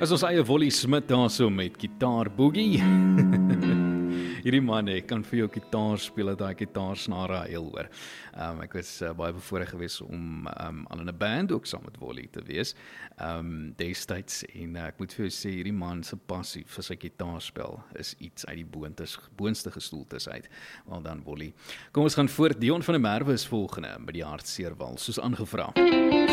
As ons eie Wolly Smit daar so met Gitaar Boogie. Hierdie man kan vir jou gitaar speel, dat hy gitaarsnare heel hoor. Ek was baie bevoorreg geweest om al in 'n band ook saam met Wolly te wees, destyds, en ek moet vir jou sê, hierdie man se passie vir sy gitaarspel is iets uit die boonste gestoeltes uit. Wel dan Wolly. Kom ons gaan voort. Dion van der Merwe is volgende by die Hartseerwal, soos aangevra.